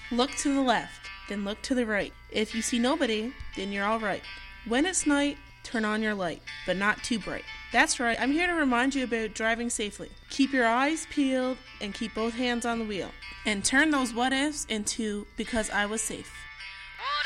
Look to the left, then look to the right. If you see nobody, then you're all right. When it's night, turn on your light, but not too bright. That's right, I'm here to remind you about driving safely. Keep your eyes peeled and keep both hands on the wheel. And turn those what ifs into because I was safe.